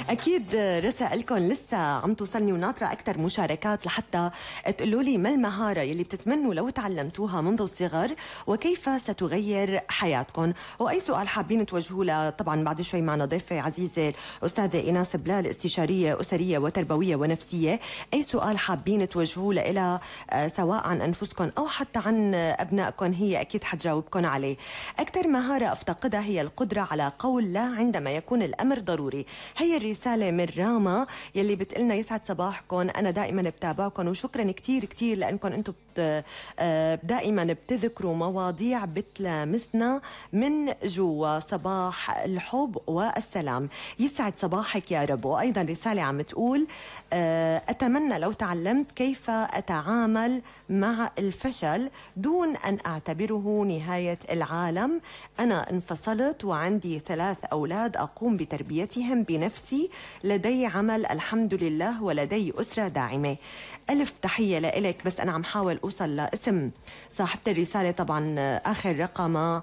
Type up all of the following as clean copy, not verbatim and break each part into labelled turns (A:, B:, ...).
A: أكيد رسائلكم لسه عم توصلني وناطرة أكثر مشاركات لحتى تقولوا لي ما المهارة يلي بتتمنوا لو تعلمتوها منذ الصغر وكيف ستغير حياتكم، وأي سؤال حابين توجهوه لها. طبعا بعد شوي معنا ضيفة عزيزة الأستاذة إيناس بلال، استشارية أسرية وتربوية ونفسية. أي سؤال حابين توجهوه لها سواء عن أنفسكم أو حتى عن أبنائكم هي أكيد حتجاوبكم عليه. أكثر مهارة أفتقدها هي القدرة على قول لا عندما يكون الأمر ضروري. هي الرسالة من راما يلي بتقلنا يسعد صباحكم، أنا دائما بتابعكم وشكرا كتير كتير لأنكم أنتم دائما بتذكروا مواضيع بتلامسنا من جوا. صباح الحب والسلام، يسعد صباحك يا رب. وأيضا رسالة عم تقول أتمنى لو تعلمت كيف أتعامل مع الفشل دون أن أعتبره نهاية العالم. أنا انفصلت وعندي 3 أولاد أقوم بتربيتهم بنفسي، لدي عمل الحمد لله ولدي أسرة داعمة. ألف تحية لإلك. بس أنا عم حاول أوصل لاسم صاحبة الرسالة، طبعا آخر رقم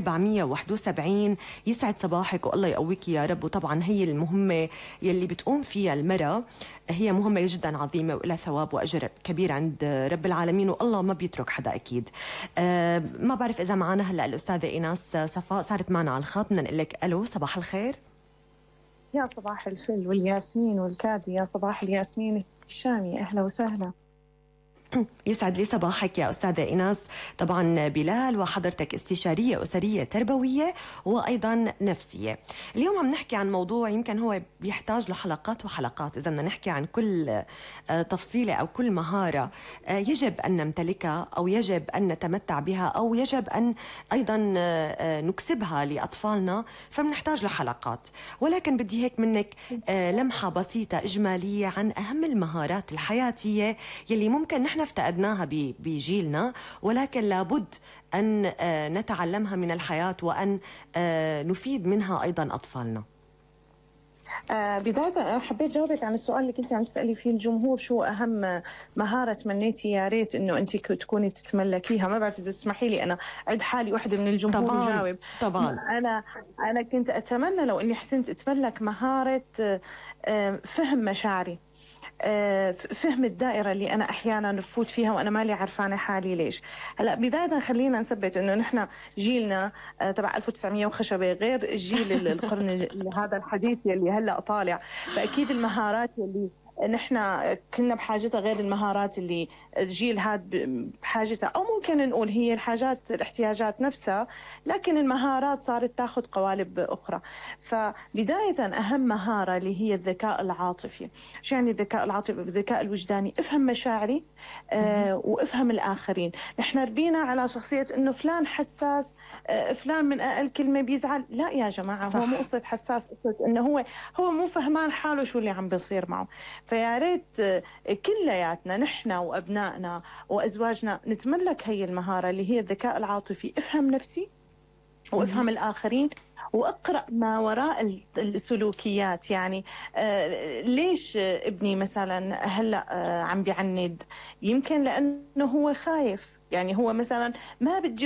A: 471. يسعد صباحك والله يقويك يا رب. وطبعا هي المهمة يلي بتقوم فيها المرأة هي مهمة جدا عظيمة وإلها ثواب وأجر كبير عند رب العالمين، والله ما بيترك حدا أكيد. ما بعرف إذا معنا هلأ الأستاذة إيناس صفاء صارت معنا على الخط، بدنا نقول لك ألو صباح الخير.
B: يا صباح الفل والياسمين والكادي، يا صباح الياسمين الشامي، أهلا وسهلا.
A: يسعد لي صباحك يا أستاذة إيناس. طبعا بلال وحضرتك استشارية أسرية تربوية وأيضا نفسية. اليوم عم نحكي عن موضوع يمكن هو بيحتاج لحلقات وحلقات إذا بدنا نحكي عن كل تفصيلة أو كل مهارة يجب أن نمتلكها أو يجب أن نتمتع بها أو يجب أن أيضا نكسبها لأطفالنا، فبنحتاج لحلقات. ولكن بدي هيك منك لمحة بسيطة إجمالية عن أهم المهارات الحياتية يلي ممكن نحن افتقدناها بجيلنا، ولكن لابد أن نتعلمها من الحياة وأن نفيد منها أيضا أطفالنا.
B: بداية أنا حبيت جاوبك عن السؤال اللي كنت عم تسألي فيه الجمهور، شو أهم مهارة تمنيتي يا ريت إنه أنت تكوني تتملكيها. ما بعرف إذا تسمحي لي أنا أعد حالي واحدة من الجمهور
A: طبعاً
B: وجاوب.
A: طبعا
B: أنا كنت أتمنى لو إني حسنت أتملك مهارة فهم مشاعري، فهم الدائرة اللي أنا أحيانا نفوت فيها وأنا مالي عرفانة حالي ليش. هلأ بداية خلينا نثبت إنه نحن جيلنا تبع 1900 وخشبة غير الجيل القرن هذا الحديث يلي هلأ طالع، فأكيد المهارات يلي نحن كنا بحاجتها غير المهارات اللي الجيل هذا بحاجتها، أو ممكن نقول هي الحاجات الاحتياجات نفسها، لكن المهارات صارت تاخذ قوالب أخرى. فبداية أهم مهارة اللي هي الذكاء العاطفي. شو يعني الذكاء العاطفي؟ الذكاء الوجداني. افهم مشاعري وافهم الآخرين. نحن ربينا على شخصية إنه فلان حساس، فلان من أقل كلمة بيزعل. لا يا جماعة، صح. هو مو قصة حساس، قصة إنه هو مو فهمان حاله شو اللي عم بيصير معه. فيا ريت كلياتنا نحن وأبنائنا وأزواجنا نتملك هي المهارة اللي هي الذكاء العاطفي. افهم نفسي وافهم الآخرين وأقرأ ما وراء السلوكيات. يعني ليش ابني مثلا هلأ عم بيعند؟ يمكن لأنه هو خايف، يعني هو مثلا ما بدي